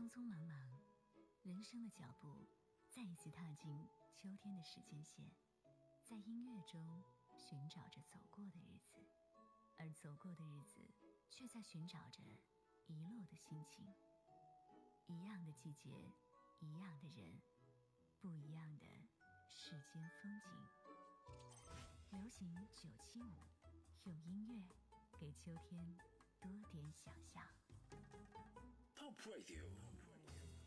匆匆忙忙，人生的脚步再一次踏进秋天的时间线，在音乐中寻找着走过的日子，而走过的日子却在寻找着遗落的心情。一样的季节，一样的人，不一样的世间风景。流行975，用音乐给秋天多点想象。 Top Radio